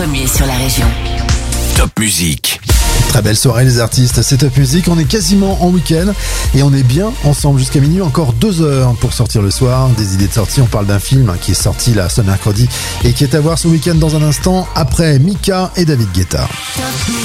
Premier sur la région. Top Musique. Très belle soirée les artistes, c'est Top Musique, on est quasiment en week-end et on est bien ensemble jusqu'à minuit, encore 2 heures pour sortir le soir, des idées de sortie, on parle d'un film qui est sorti là ce mercredi et qui est à voir ce week-end dans un instant après Mika et David Guetta.